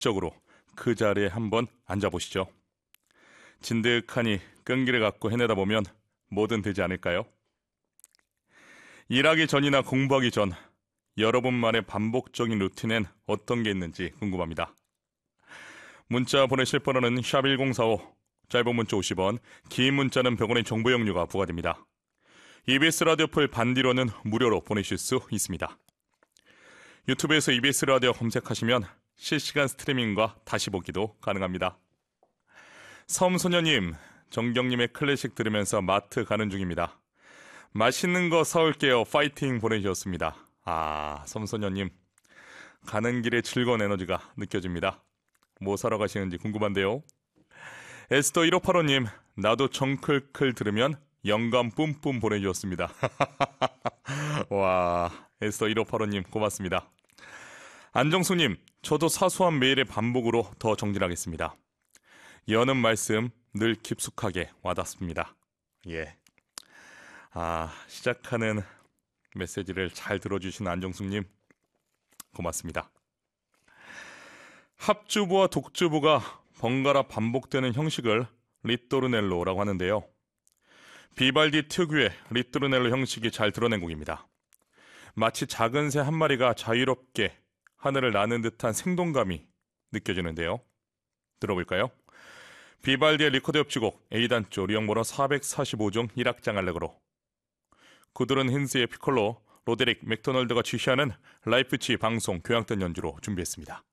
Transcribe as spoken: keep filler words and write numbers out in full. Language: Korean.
적으로 그 자리에 한번 앉아보시죠. 진득하니 끈기를 갖고 해내다 보면 뭐든 되지 않을까요? 일하기 전이나 공부하기 전 여러분만의 반복적인 루틴엔 어떤 게 있는지 궁금합니다. 문자 보내실 번호는 샵 일공사오, 짧은 문자 오십 원, 긴 문자는 백 원의 정보 이용료가 부과됩니다. 이비에스 라디오 풀 반디로는 무료로 보내실 수 있습니다. 유튜브에서 이비에스 라디오 검색하시면 실시간 스트리밍과 다시 보기도 가능합니다. 섬소녀님, 정경님의 클래식 들으면서 마트 가는 중입니다. 맛있는 거 사올게요. 파이팅 보내주셨습니다. 아, 섬소녀님, 가는 길에 즐거운 에너지가 느껴집니다. 뭐 사러 가시는지 궁금한데요. 에스더 일오팔오님, 나도 정클클 들으면 영감 뿜뿜 보내주셨습니다. 와, 에스더 일오팔오님 고맙습니다. 안정수님, 저도 사소한 메일의 반복으로 더 정진하겠습니다. 여는 말씀 늘 깊숙하게 와닿습니다. 예. 아, 시작하는 메시지를 잘 들어주신 안정숙님 고맙습니다. 합주부와 독주부가 번갈아 반복되는 형식을 리토르넬로라고 하는데요. 비발디 특유의 리토르넬로 형식이 잘 드러낸 곡입니다. 마치 작은 새 한 마리가 자유롭게 하늘을 나는 듯한 생동감이 느껴지는데요. 들어볼까요? 비발디의 리코더 협주곡 A단조 리형번호 사백사십오 종 일 악장 알레그로, 구드른 힌스의 피콜로, 로데릭 맥도널드가 지시하는 라이프치 방송 교향단 연주로 준비했습니다.